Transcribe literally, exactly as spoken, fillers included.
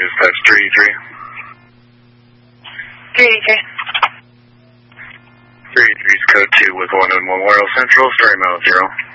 dispatch three eighty-three. three eighty-three. three eighty-three is code two with one in Memorial Central, starting out zero.